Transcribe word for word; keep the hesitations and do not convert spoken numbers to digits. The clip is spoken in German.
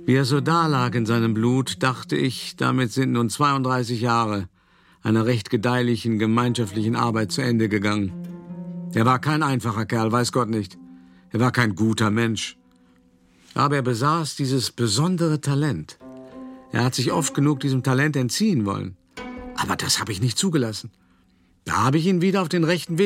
Wie er so dalag in seinem Blut, dachte ich, damit sind nun zweiunddreißig Jahre einer recht gedeihlichen gemeinschaftlichen Arbeit zu Ende gegangen. Er war kein einfacher Kerl, weiß Gott nicht. Er war kein guter Mensch. Aber er besaß dieses besondere Talent. Er hat sich oft genug diesem Talent entziehen wollen. Aber das habe ich nicht zugelassen. Da habe ich ihn wieder auf den rechten Weg